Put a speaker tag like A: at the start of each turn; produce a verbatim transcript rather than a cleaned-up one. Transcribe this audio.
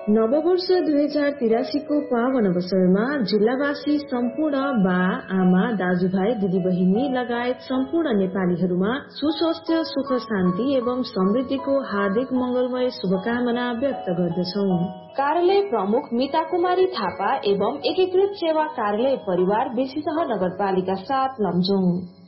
A: नववर्ष दुई हजार तिरासी को पावन अवसरमा जिल्लावासी सम्पूर्ण बा आमा दाजुभाइ दिदीबहिनी लगायत सम्पूर्ण नेपालीहरूमा सुस्वास्थ्य सुख शान्ति एवं समृद्धिको हार्दिक मंगलमय शुभकामना व्यक्त गर्दछौं। कार्यालय प्रमुख मिता कुमारी थापा एवं एकीकृत सेवा कार्यालय परिवार बेसीसह नगरपालिका सात लमजुङ।